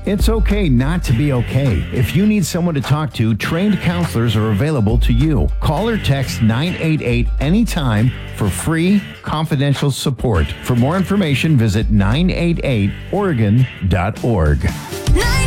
It's okay not to be okay. If you need someone to talk to, trained counselors are available to you. Call or text 988 anytime for free, confidential support. For more information, visit 988oregon.org.